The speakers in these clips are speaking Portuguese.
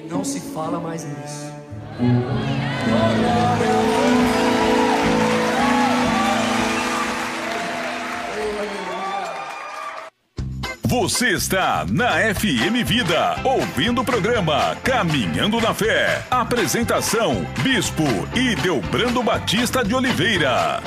não se fala mais nisso. Você está na FM Vida, ouvindo o programa Caminhando na Fé. Apresentação, Bispo Ideobrando Batista de Oliveira.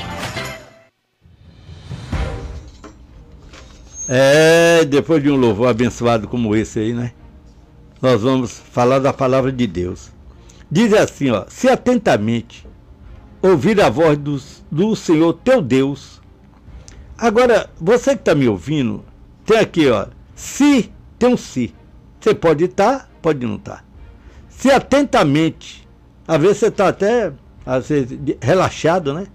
Depois de um louvor abençoado como esse aí, né? Nós vamos falar da palavra de Deus. Diz assim, ó: se atentamente ouvir a voz do Senhor teu Deus. Agora, você que está me ouvindo, tem aqui, ó, se, tem um se. Você pode estar, pode não estar. Se atentamente, às vezes você está até às vezes, relaxado, né?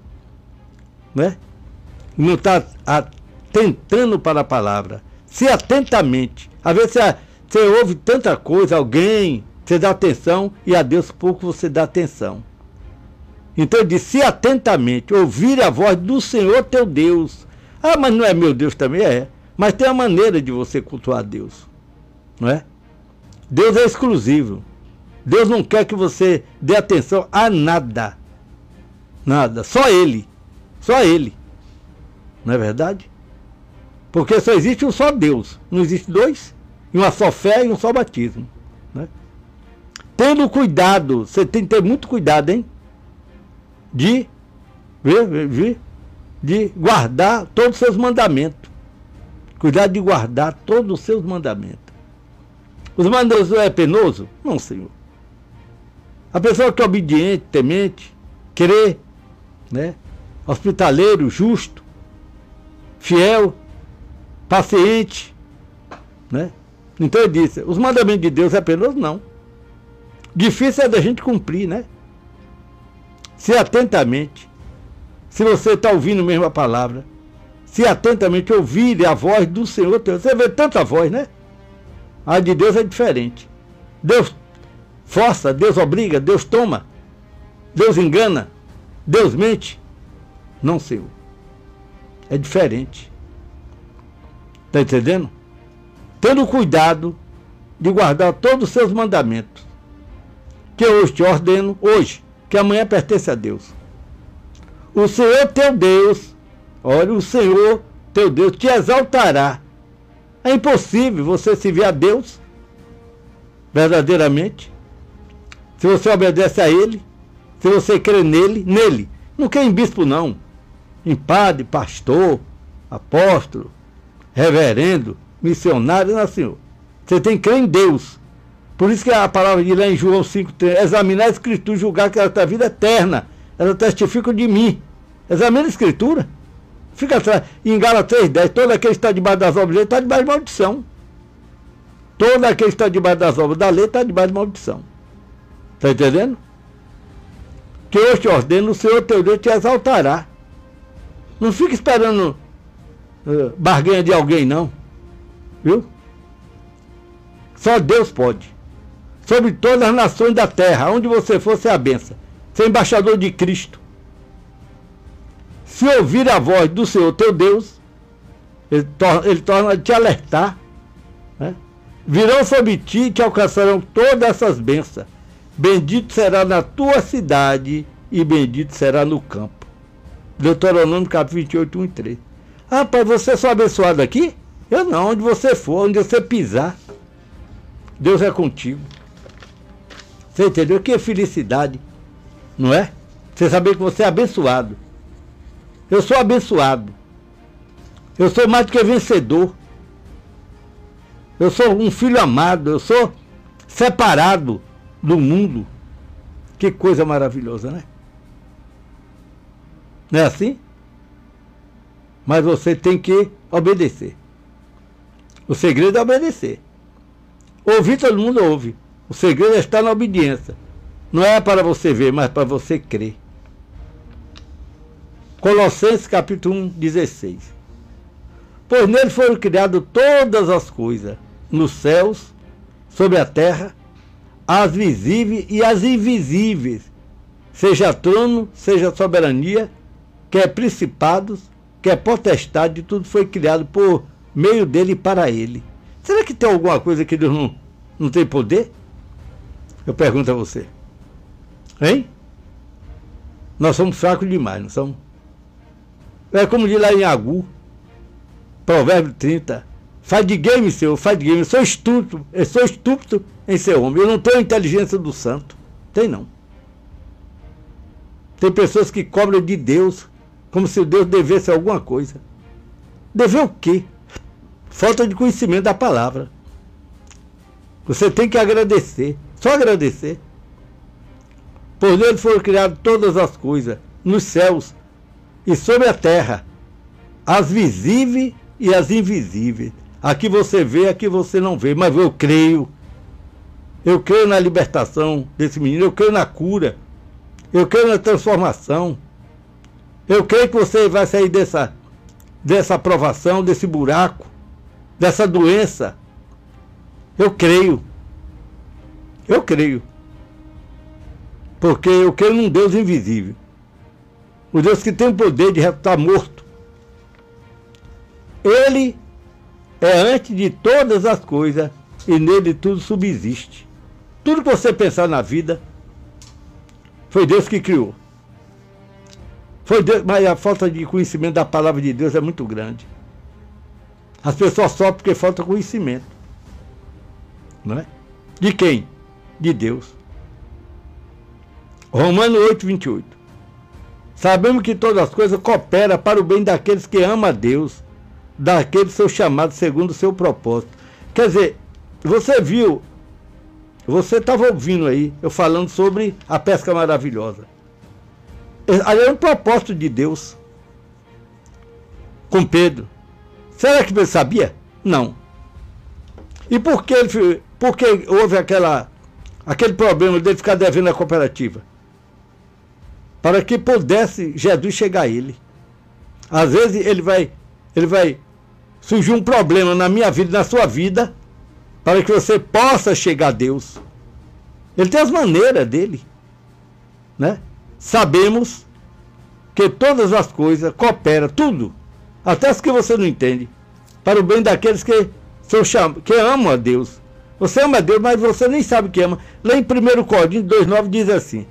Não está atentando para a palavra. Se atentamente, às vezes você ouve tanta coisa, alguém, você dá atenção, e a Deus pouco você dá atenção. Então ele diz: se atentamente ouvir a voz do Senhor teu Deus. Ah, mas não é meu Deus também? É. Mas tem a maneira de você cultuar Deus, não é? Deus é exclusivo. Deus não quer que você dê atenção a nada. Nada. Só Ele. Só Ele. Não é verdade? Porque só existe um só Deus. Não existe dois. E uma só fé e um só batismo. Né? Tendo cuidado. Você tem que ter muito cuidado, hein? De guardar todos os seus mandamentos. Cuidado de guardar todos os seus mandamentos. Os mandamentos é penoso? Não, Senhor. A pessoa que é obediente, temente, crê, né? Hospitaleiro, justo, fiel, paciente, né? Então ele disse: os mandamentos de Deus é penoso? Não. Difícil é da gente cumprir, né? Se atentamente, se você está ouvindo mesmo a palavra, se atentamente ouvir a voz do Senhor teu. Você vê tanta voz, né? A de Deus é diferente. Deus força, Deus obriga, Deus toma, Deus engana, Deus mente. Não, Senhor. É diferente. Está entendendo? Tendo cuidado de guardar todos os seus mandamentos, que eu hoje te ordeno, hoje, que amanhã pertence a Deus. O Senhor teu Deus, olha, o Senhor teu Deus te exaltará. É impossível você servir a Deus verdadeiramente se você obedece a Ele, se você crê nele. Não crê em bispo, não. Em padre, pastor, apóstolo, reverendo, missionário, não, Senhor. Você tem que crer em Deus. Por isso que a palavra diz lá em João 5,3: examinar a Escritura e julgar que ela tem vida eterna. Ela testifica de mim. Examina a Escritura. Fica atrás. Em Gálatas 3,10: todo aquele que está debaixo das obras da lei está debaixo de maldição. Todo aquele que está debaixo das obras da lei está debaixo de maldição. Está entendendo? Que eu te ordeno, o Senhor teu Deus te exaltará. Não fica esperando barganha de alguém, não. Viu? Só Deus pode. Sobre todas as nações da terra, onde você for, você é a benção. Você é embaixador de Cristo. Se ouvir a voz do Senhor teu Deus, ele torna a te alertar, né? Virão sobre ti e te alcançarão todas essas bênçãos. Bendito será na tua cidade e bendito será no campo. Deuteronômio capítulo 28, 1 e 3. Ah, pai, você é só abençoado aqui? Eu não, onde você for, onde você pisar, Deus é contigo. Você entendeu? Que felicidade, não é? Você saber que você é abençoado. Eu sou abençoado. Eu sou mais do que vencedor. Eu sou um filho amado. Eu sou separado do mundo. Que coisa maravilhosa, né? Não é assim? Mas você tem que obedecer. O segredo é obedecer. Ouvir, todo mundo ouve. O segredo é estar na obediência. Não é para você ver, mas para você crer. Colossenses capítulo 1, 16. Pois nele foram criadas todas as coisas, nos céus, sobre a terra, as visíveis e as invisíveis, seja trono, seja soberania, quer principados, quer potestade, tudo foi criado por meio dele e para ele. Será que tem alguma coisa que Deus não tem poder? Eu pergunto a você. Hein? Nós somos fracos demais, não somos? É como diz lá em Agu, Provérbio 30. Faz de game, Senhor, faz de game. Eu sou estúpido em ser homem. Eu não tenho a inteligência do santo. Tem não. Tem pessoas que cobram de Deus como se Deus devesse alguma coisa. Dever o quê? Falta de conhecimento da palavra. Você tem que agradecer. Só agradecer. Por ele foram criadas todas as coisas, nos céus e sobre a terra, as visíveis e as invisíveis. Aqui você vê, aqui você não vê, mas eu creio. Eu creio na libertação desse menino, eu creio na cura, eu creio na transformação. Eu creio que você vai sair dessa provação, desse buraco, dessa doença. Eu creio. Eu creio. Porque eu creio num Deus invisível. O Deus que tem o poder de ressuscitar morto. Ele é antes de todas as coisas e nele tudo subsiste. Tudo que você pensar na vida foi Deus que criou. Foi Deus, mas a falta de conhecimento da palavra de Deus é muito grande. As pessoas sofrem porque falta conhecimento. Não é? De quem? De Deus. Romanos 8, 28. Sabemos que todas as coisas cooperam para o bem daqueles que amam a Deus, daqueles que são chamados segundo o seu propósito. Quer dizer, você viu, você estava ouvindo aí, eu falando sobre a pesca maravilhosa. Ali é um propósito de Deus com Pedro. Será que ele sabia? Não. E por que houve aquele problema dele ficar devendo a cooperativa? Para que pudesse Jesus chegar a ele. Às vezes ele vai surgir um problema na minha vida, na sua vida, para que você possa chegar a Deus. Ele tem as maneiras dele, né? Sabemos que todas as coisas cooperam, tudo, até as que você não entende, para o bem daqueles que amam a Deus. Você ama a Deus, mas você nem sabe que ama. Lá em 1 Coríntios 2,9 diz assim: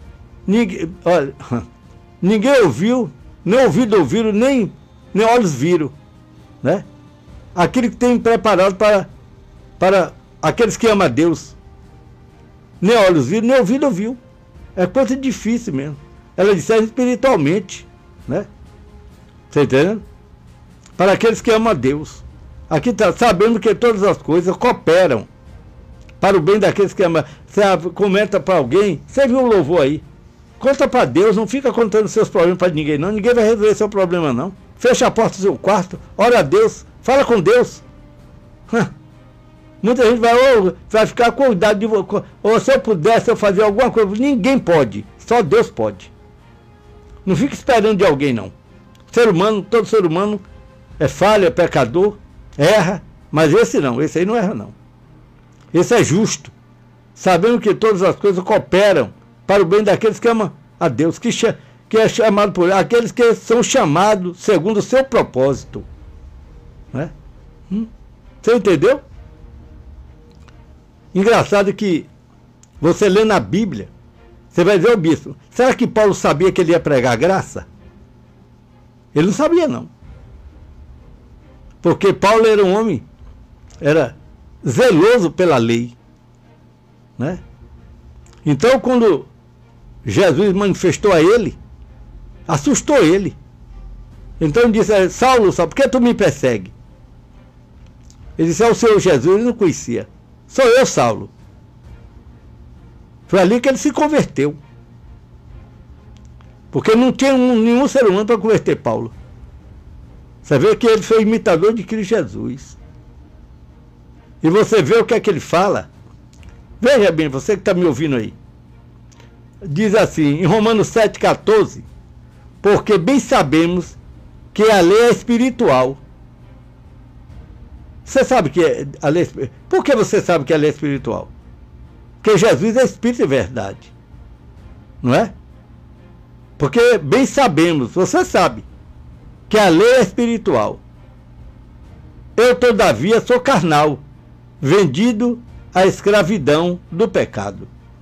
ninguém ouviu, nem ouvido ouviram, nem olhos viram, né? Aquilo que tem preparado para aqueles que amam a Deus. Nem olhos viram, nem ouvido ouviu. É coisa difícil mesmo. Ela disse espiritualmente, né? Você entendendo? Para aqueles que amam a Deus. Aqui está, sabendo que todas as coisas cooperam para o bem daqueles que amam. Você comenta para alguém, você viu um louvor aí? Conta para Deus, não fica contando seus problemas para ninguém não. Ninguém vai resolver seu problema não. Fecha a porta do seu quarto, ora a Deus, fala com Deus. Muita gente vai ficar com cuidado de você. Ou se eu pudesse eu fazer alguma coisa, ninguém pode, só Deus pode. Não fica esperando de alguém não. Ser humano, todo ser humano é falha, é pecador, erra, mas esse não, esse aí não erra não. Esse é justo, sabendo que todas as coisas cooperam para o bem daqueles que amam a Deus, que é chamado por ele, aqueles que são chamados segundo o seu propósito. Né? Você entendeu? Engraçado que você lê na Bíblia, você vai ver o bispo. Será que Paulo sabia que ele ia pregar graça? Ele não sabia não. Porque Paulo era um homem, era zeloso pela lei. Né? Então quando Jesus manifestou a ele, assustou ele. Então ele disse: Saulo, por que tu me persegue? Ele disse: é o Senhor Jesus. Ele não conhecia. Sou eu, Saulo. Foi ali que ele se converteu. Porque não tinha nenhum ser humano para converter Paulo. Você vê que ele foi imitador de Cristo Jesus. E você vê o que é que ele fala. Veja bem, você que está me ouvindo aí. Diz assim, em Romanos 7,14: porque bem sabemos que a lei é espiritual. Você sabe que a lei é espiritual? Por que você sabe que a lei é espiritual? Porque Jesus é espírito e verdade. Não é? Porque bem sabemos, você sabe, que a lei é espiritual. Eu, todavia, sou carnal, vendido à escravidão do pecado.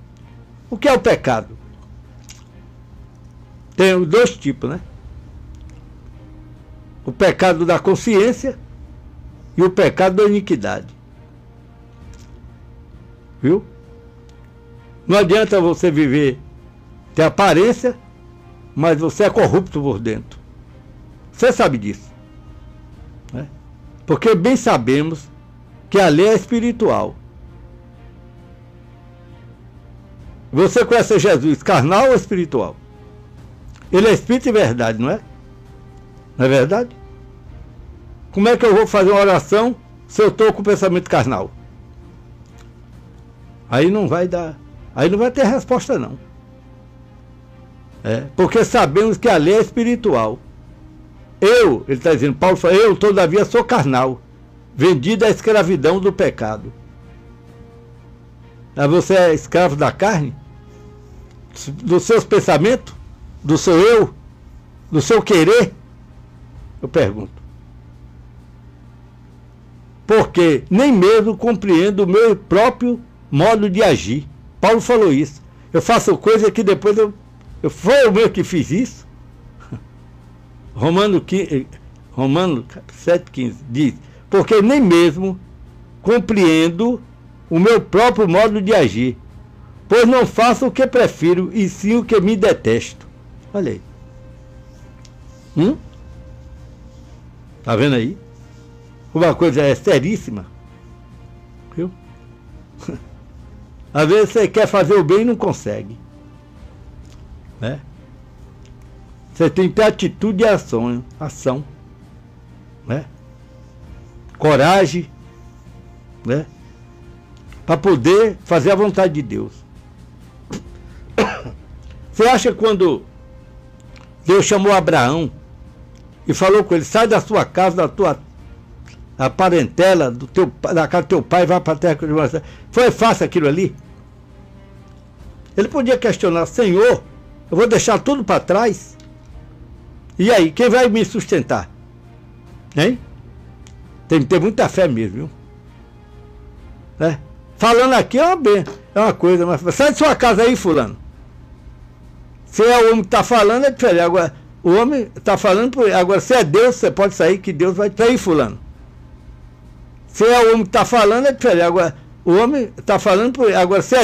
O que é o pecado? Tem os dois tipos, né? O pecado da consciência e o pecado da iniquidade. Viu? Não adianta você viver, ter aparência, mas você é corrupto por dentro. Você sabe disso, né? Porque bem sabemos que a lei é espiritual. Você conhece Jesus carnal ou espiritual? Ele é espírito e verdade, não é? Não é verdade? Como é que eu vou fazer uma oração se eu estou com o pensamento carnal? Aí não vai dar, aí não vai ter resposta não. Porque sabemos que a lei é espiritual. Ele está dizendo, Paulo fala, eu todavia sou carnal, vendido à escravidão do pecado. Aí você é escravo da carne? Dos seus pensamentos? Do seu eu? Do seu querer? Eu pergunto. Porque nem mesmo compreendo o meu próprio modo de agir. Paulo falou isso. Eu faço coisa que depois foi eu mesmo que fiz isso. Romano 7,15 diz, porque nem mesmo compreendo o meu próprio modo de agir, pois não faço o que prefiro, e sim o que me detesto. Olha aí. Tá vendo aí? Uma coisa é seríssima. Viu? Às vezes você quer fazer o bem e não consegue. Né? Você tem que ter atitude e ação. Né? Coragem. Né? Para poder fazer a vontade de Deus. Você acha que quando Deus chamou Abraão e falou com ele, sai da sua casa, da tua parentela, da casa do teu pai, vai para a terra que eu te mostrar. Foi fácil aquilo ali? Ele podia questionar, Senhor, eu vou deixar tudo para trás? E aí, quem vai me sustentar? Hein? Tem que ter muita fé mesmo, viu? Né? Falando aqui é uma coisa, mas sai de sua casa aí, fulano. Se é o homem que está falando, é diferente. Agora, o homem está falando, agora se é Deus, você pode sair, que Deus vai trair fulano. Se é o homem que está falando, é diferente. Agora, o homem está falando, agora se é